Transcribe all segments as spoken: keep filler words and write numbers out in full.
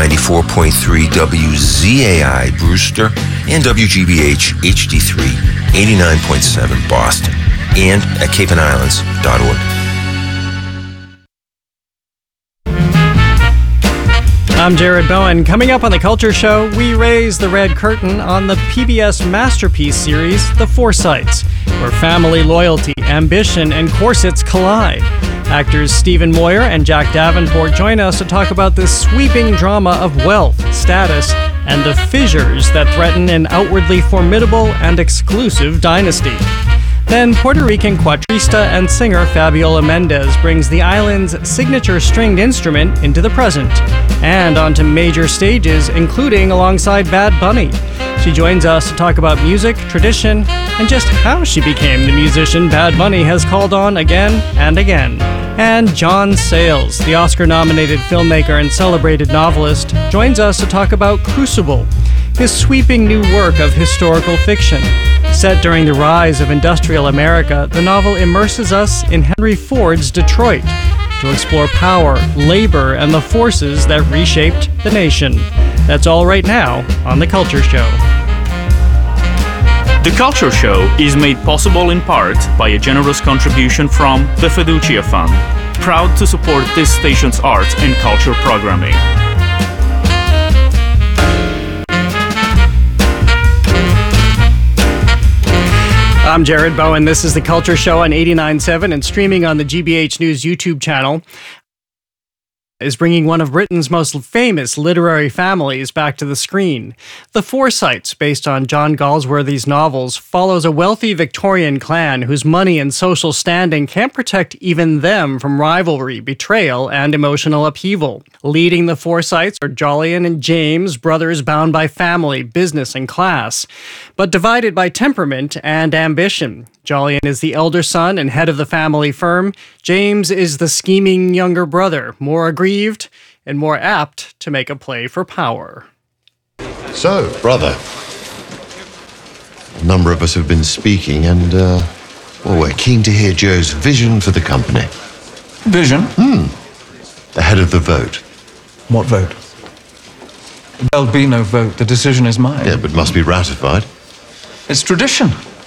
ninety-four point three W Z A I Brewster and W G B H H D three eighty-nine point seven Boston and at cape and islands dot org. I'm Jared Bowen. Coming up on The Culture Show, we raise the red curtain on the P B S masterpiece series, The Forsytes, where family loyalty, ambition, and corsets collide. Actors Stephen Moyer and Jack Davenport join us to talk about this sweeping drama of wealth, status, and the fissures that threaten an outwardly formidable and exclusive dynasty. Then Puerto Rican cuatrista and singer Fabiola Mendez brings the island's signature stringed instrument into the present and onto major stages, including alongside Bad Bunny. She joins us to talk about music, tradition, and just how she became the musician Bad Bunny has called on again and again. And John Sayles, the Oscar-nominated filmmaker and celebrated novelist, joins us to talk about Crucible, his sweeping new work of historical fiction. Set during the rise of industrial America, the novel immerses us in Henry Ford's Detroit to explore power, labor, and the forces that reshaped the nation. That's all right now on The Culture Show. The Culture Show is made possible in part by a generous contribution from the Fiducia Fund, proud to support this station's arts and culture programming. I'm Jared Bowen. This is The Culture Show on eighty-nine point seven and streaming on the G B H News YouTube channel. Is bringing one of Britain's most famous literary families back to the screen. The Forsytes, based on John Galsworthy's novels, follows a wealthy Victorian clan whose money and social standing can't protect even them from rivalry, betrayal, and emotional upheaval. Leading the Forsytes are Jolyon and James, brothers bound by family, business, and class, but divided by temperament and ambition. Jolyon is the elder son and head of the family firm. James is the scheming younger brother, more aggrieved and more apt to make a play for power. So, brother, a number of us have been speaking and, uh, well, we're keen to hear Joe's vision for the company. Vision? Hmm. Ahead of the vote. What vote? There'll be no vote. The decision is mine. Yeah, but must be ratified. It's tradition.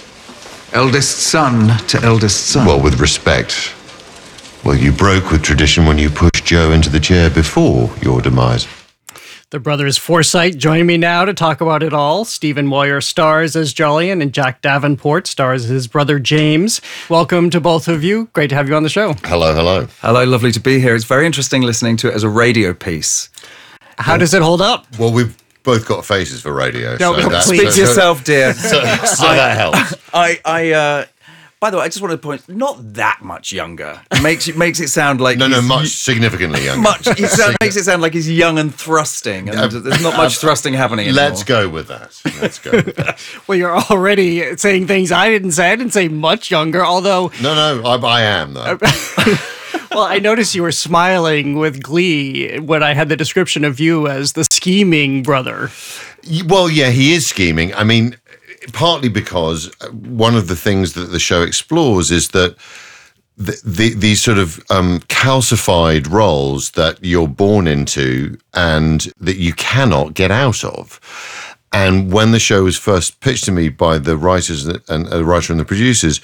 Eldest son to eldest son. Well, with respect. Well, you broke with tradition when you pushed Joe into the chair before your demise. The brothers Forsyte join me now to talk about it all. Stephen Moyer stars as Jolyon and Jack Davenport stars as his brother James. Welcome to both of you. Great to have you on the show. Hello, hello. Hello, lovely to be here. It's very interesting listening to it as a radio piece. How does it hold up? Well, we've both got faces for radio. No, so no, that's, Speak so, to yourself, dear. So, so that helps. I, I, uh, by the way, I just wanted to point, not that much younger. It makes it makes it sound like No, no, he's- much significantly younger. much. It sound, makes it sound like he's young and thrusting, and Uh, there's not much thrusting happening anymore. Let's go with that. Let's go with that. Well, you're already saying things I didn't say. I didn't say much younger, although... No, no, I, I am, though. Well, I noticed you were smiling with glee when I had the description of you as the scheming brother. Well, yeah, he is scheming. I mean, partly because one of the things that the show explores is that the, the, these sort of um, calcified roles that you're born into and that you cannot get out of. And when the show was first pitched to me by the writers and the writer and the producers,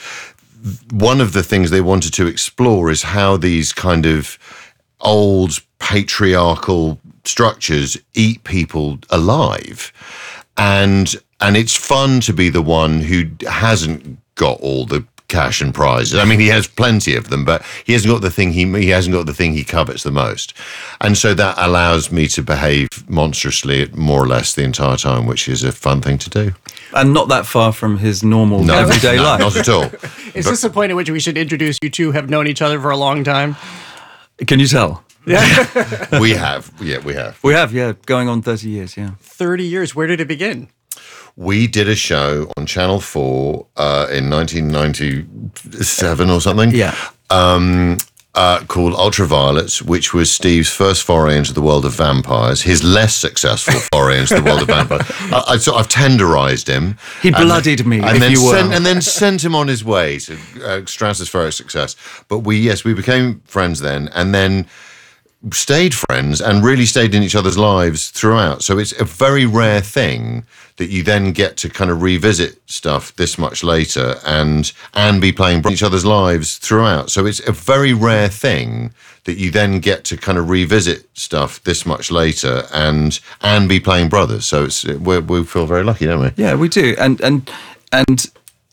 one of the things they wanted to explore is how these kind of old patriarchal structures eat people alive. And and it's fun to be the one who hasn't got all the cash and prizes. I mean, he has plenty of them, but he hasn't got the thing he he hasn't got the thing he covets the most. And so that allows me to behave monstrously more or less the entire time, which is a fun thing to do. And not that far from his normal No, everyday no, life. not at all. Is But- this the point at which we should introduce you two have known each other for a long time? Can you tell? Yeah. We have, yeah, we have. We have, yeah, going on thirty years, yeah. thirty years. Where did it begin? We did a show on Channel four uh, in nineteen ninety-seven or something. Yeah. Um, uh, called Ultraviolets, which was Steve's first foray into the world of vampires, his less successful foray into the world of vampires. I, I sort of tenderized him. He and- bloodied me, and if then you will. Sent, and then sent him on his way to uh, stratospheric success. But we, yes, we became friends then. And then stayed friends and really stayed in each other's lives throughout. So it's a very rare thing that you then get to kind of revisit stuff this much later and and be playing each other's lives throughout. So it's a very rare thing that you then get to kind of revisit stuff this much later and and be playing brothers. So it's we we feel very lucky, don't we? Yeah, we do. And and and